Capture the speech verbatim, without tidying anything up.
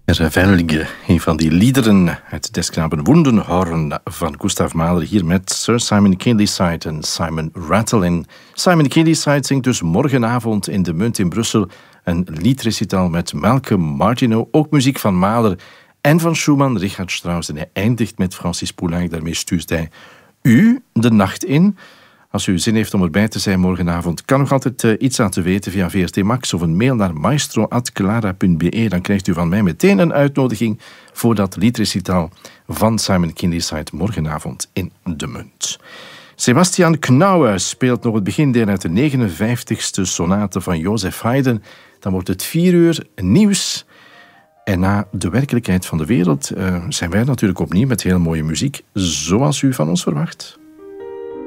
Revelge, een van die liederen uit de Desknaben Wundenhorn van Gustav Mahler, hier met Sir Simon Kindleside en Simon Rattle. En Simon Kindleside zingt dus morgenavond in de Munt in Brussel een liedrecital met Malcolm Martineau, ook muziek van Mahler en van Schumann, Richard Strauss. En hij eindigt met Francis Poulenc, daarmee stuurt hij u de nacht in. Als u zin heeft om erbij te zijn morgenavond, kan nog altijd uh, iets laten weten via V R T Max of een mail naar maestro at clara punt be. Dan krijgt u van mij meteen een uitnodiging voor dat liedrecital van Simon Kindleside morgenavond in de Munt. Sebastian Knauer speelt nog het begindeel uit de negenenvijftigste sonate van Joseph Haydn. Dan wordt het vier uur nieuws. En na de werkelijkheid van de wereld uh, zijn wij natuurlijk opnieuw met heel mooie muziek, zoals u van ons verwacht.